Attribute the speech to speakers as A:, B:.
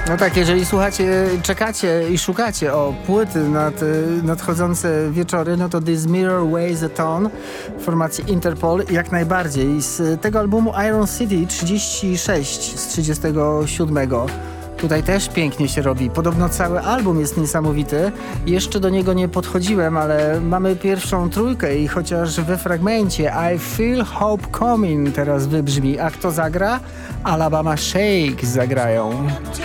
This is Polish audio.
A: No tak, jeżeli słuchacie, czekacie i szukacie płyty nadchodzące wieczory, no to This Mirror Weighs a Ton formacji Interpol jak najbardziej. Z tego albumu Iron City 36 z 37. Tutaj też pięknie się robi. Podobno cały album jest niesamowity. Jeszcze do niego nie podchodziłem, ale mamy pierwszą trójkę i chociaż we fragmencie I Feel Hope Coming teraz wybrzmi, a kto zagra? Alabama Shake zagrają.